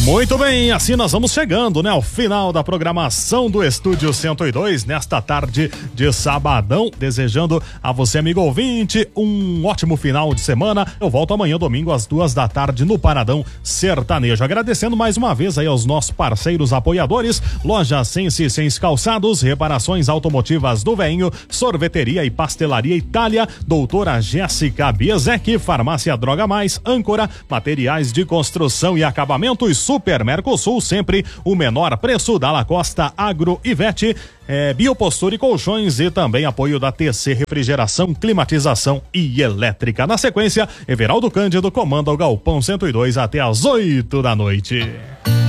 Muito bem, assim nós vamos chegando, né, ao final da programação do Estúdio 102, nesta tarde de sabadão, desejando a você, amigo ouvinte, um ótimo final de semana. Eu volto amanhã, domingo, às 14h no Paradão Sertanejo. Agradecendo mais uma vez aí aos nossos parceiros apoiadores, Loja Sense Calçados, reparações automotivas do Veinho, sorveteria e pastelaria Itália, doutora Jéssica Biesek, farmácia Droga Mais, Âncora, materiais de construção e acabamentos, Super Mercosul, sempre o menor preço, da Lacosta Agro Ivete, Biopostura e Colchões, e também apoio da TC Refrigeração, Climatização e Elétrica. Na sequência, Everaldo Cândido comanda o Galpão 102 até às 8 da noite.